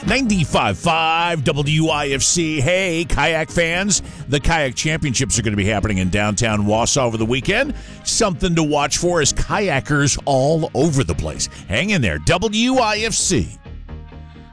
95.5 WIFC. Hey, kayak fans, the Kayak Championships are going to be happening in downtown Wausau over the weekend. Something to watch for as kayakers all over the place. Hang in there. WIFC.